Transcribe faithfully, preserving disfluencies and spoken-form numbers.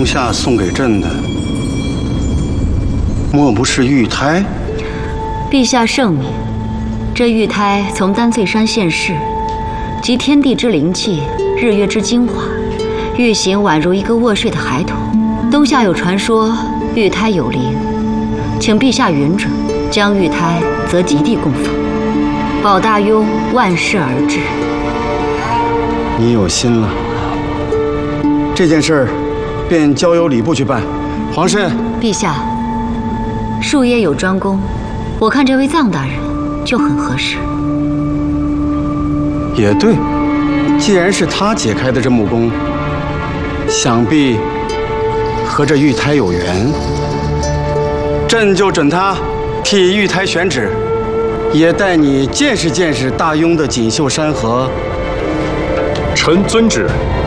东夏送给朕的，莫不是玉胎？ 陛下圣明，这玉胎从丹翠山现世，集天地之灵气、日月之精华，玉形宛如一个卧睡的孩童。东夏有传说，玉胎有灵，请陛下允准，将玉胎则极地供奉，保大雍万世而治。 你有心了，这件事儿便交由礼部去办。皇甚。 陛下，术业有专攻，我看这位臧大人就很合适。 也对，既然是他解开的这木弓，想必和这玉胎有缘。朕就准他替玉胎选旨，也带你见识见识大雍的锦绣山河。 臣遵旨。